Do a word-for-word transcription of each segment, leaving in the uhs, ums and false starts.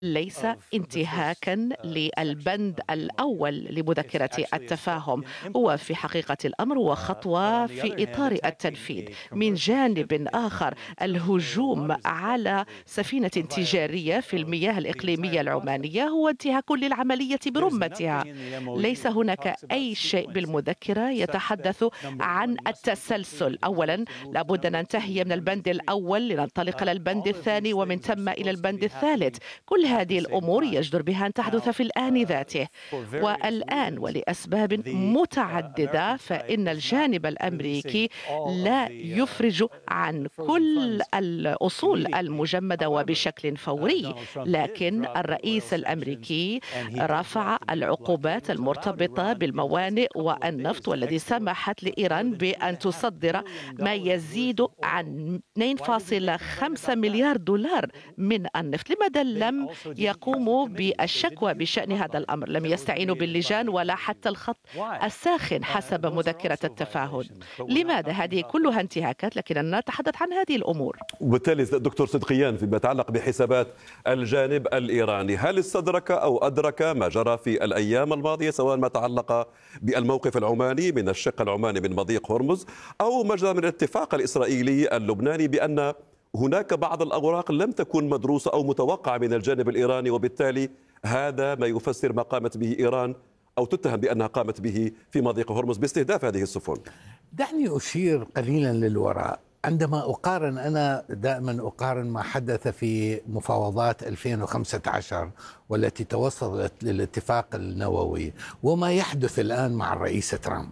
ليس انتهاكا للبند الأول لمذكرة التفاهم. هو في حقيقة الأمر هو خطوة في إطار التنفيذ. من جانب آخر، الهجوم على سفينة تجارية في المياه الإقليمية العمانية هو انتهاك للعملية برمتها. ليس هناك أي شيء بالمذكرة يتحدث عن التسلسل. أولا لابد أن ننتهي من البند الأول لننطلق إلى البند الثاني ومن ثم إلى البند الثالث. كل هذه الأمور يجدر بها أن تحدث في الآن ذاته. والآن ولأسباب متعددة فإن الجانب الأمريكي لا يفرج عن كل الأصول المجمدة وبشكل فوري، لكن الرئيس الأمريكي رفع العقوبات المرتبطة بالموانئ والنفط، والذي سمحت لإيران بأن تصدر ما يزيد عن اثنين فاصلة خمسة مليار دولار من النفط. لماذا لم يقوموا بالشكوى بشأن هذا الأمر؟ لم يستعينوا باللجان ولا حتى الخط الساخن حسب مذكرة التفاهم. لماذا؟ هذه كلها انتهاكات، لكننا نتحدث عن هذه الأمور. وبالتالي دكتور صدقيان، فيما يتعلق بحسابات الجانب الإيراني، هل استدرك أو أدرك ما جرى في الأيام الماضية، سواء ما تعلق بالموقف العماني من الشق العماني من مضيق هرمز، أو ما جرى من الاتفاق الإسرائيلي اللبناني بأن هناك بعض الأوراق لم تكن مدروسة أو متوقعة من الجانب الإيراني، وبالتالي هذا ما يفسر ما قامت به إيران أو تتهم بأنها قامت به في مضيق هرمز باستهداف هذه السفن؟ دعني أشير قليلا للوراء. عندما أقارن، أنا دائما أقارن ما حدث في مفاوضات ألفين وخمسة عشر والتي توصلت للاتفاق النووي وما يحدث الآن مع الرئيس ترامب.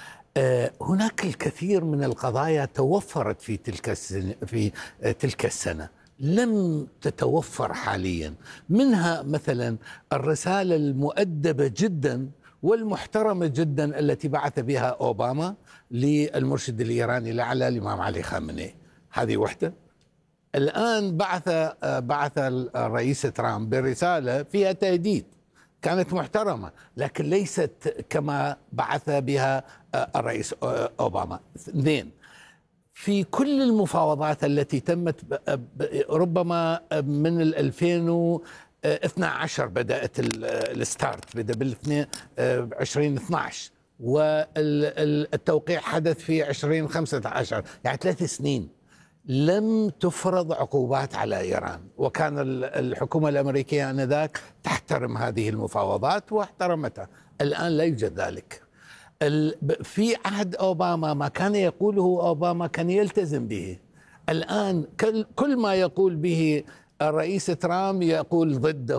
هناك الكثير من القضايا توفرت في تلك السنة في تلك السنة لم تتوفر حاليا. منها مثلا الرسالة المؤدبة جدا والمحترمة جدا التي بعث بها أوباما للمرشد الإيراني الأعلى الإمام علي خامنئي. هذه وحدة. الآن بعث بعث الرئيس ترامب برسالة فيها تهديد، كانت محترمة لكن ليست كما بعث بها الرئيس أوباما. اثنين، في كل المفاوضات التي تمت ربما من ألفين واثني عشر بدأت الستارت، بدأ بال ألفين واثني عشر والتوقيع حدث في ألفين وخمسة عشر، يعني ثلاث سنين لم تفرض عقوبات على إيران. وكان الحكومة الأمريكية آنذاك تحترم هذه المفاوضات واحترمتها. الآن لا يوجد ذلك. في عهد أوباما ما كان يقوله أوباما كان يلتزم به. الآن كل ما يقول به الرئيس ترامب يقول ضده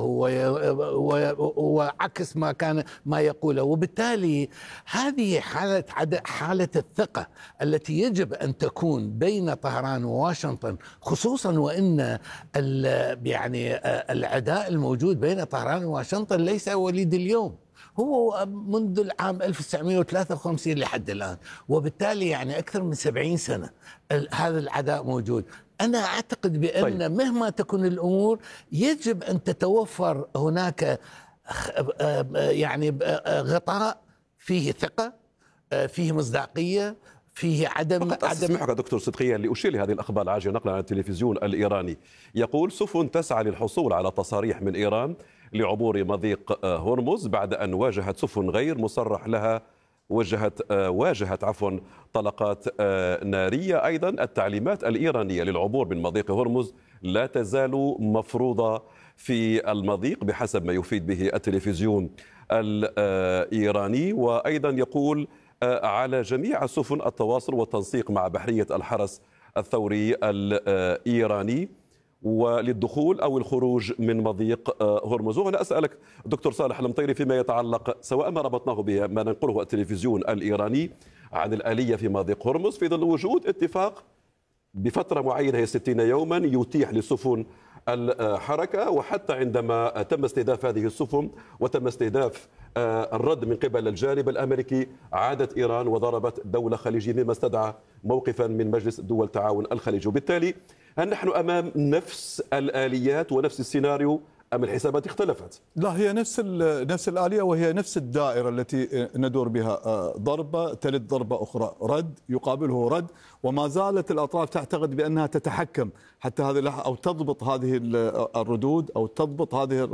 وعكس ما كان ما يقوله. وبالتالي هذه حالة حالة الثقة التي يجب أن تكون بين طهران وواشنطن، خصوصا وإن يعني العداء الموجود بين طهران وواشنطن ليس وليد اليوم، هو منذ العام ألف وتسعمئة وثلاثة وخمسين لحد الآن. وبالتالي يعني أكثر من سبعين سنة هذا العداء موجود. أنا أعتقد بأن طيب. مهما تكون الأمور يجب أن تتوفر هناك يعني غطاء فيه ثقة، فيه مصداقية، فيه عدم فقط عدم اسمحك دكتور صدقيان لأشير لهذه الأخبار العاجلة نقلا عن التلفزيون الإيراني. يقول سفن تسعى للحصول على تصاريح من إيران لعبور مضيق هرمز بعد أن واجهت سفن غير مصرح لها وجهت واجهت عفوا طلقات نارية. أيضا التعليمات الإيرانية للعبور من مضيق هرمز لا تزال مفروضة في المضيق بحسب ما يفيد به التلفزيون الإيراني. وأيضا يقول على جميع السفن التواصل والتنسيق مع بحرية الحرس الثوري الإيراني وللدخول أو الخروج من مضيق هرمز. وهنا أسألك دكتور صالح المطيري فيما يتعلق سواء ما ربطناه به ما ننقله التلفزيون الإيراني عن الآلية في مضيق هرمز في ظل وجود اتفاق بفترة معينة هي ستين يوما يتيح للسفن الحركة، وحتى عندما تم استهداف هذه السفن وتم استهداف الرد من قبل الجانب الأمريكي عادت إيران وضربت دولة خليجية مما استدعى موقفا من مجلس دول تعاون الخليج. وبالتالي هل نحن أمام نفس الآليات ونفس السيناريو أم الحسابات اختلفت؟ لا، هي نفس نفس الآلية وهي نفس الدائرة التي ندور بها، ضربة تلد ضربة أخرى، رد يقابله رد، وما زالت الأطراف تعتقد بأنها تتحكم حتى هذه أو تضبط هذه الردود أو تضبط هذه